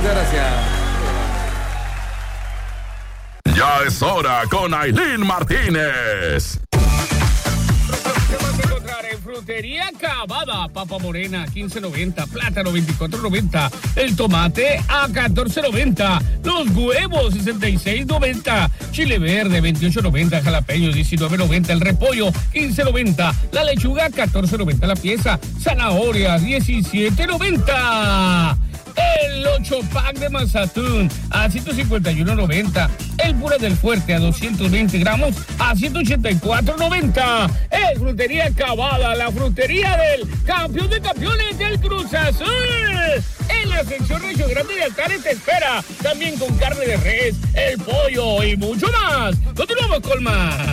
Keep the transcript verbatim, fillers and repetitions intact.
Muchas gracias. Ya es hora con Ailín Martínez. Frutería Cavada, papa morena quince noventa, plátano veinticuatro noventa, el tomate a catorce noventa, los huevos sesenta y seis noventa, chile verde veintiocho noventa, jalapeño diecinueve noventa, el repollo quince noventa, la lechuga catorce noventa la pieza, zanahoria diecisiete noventa. El ocho pack de Mazatún a ciento cincuenta y uno noventa. El puré del fuerte a doscientos veinte gramos a ciento ochenta y cuatro noventa. Es Frutería Cavada, la frutería del campeón de campeones del Cruz Azul. En la sección Río Grande de Altares te espera. También con carne de res, el pollo y mucho más. Continuamos con más.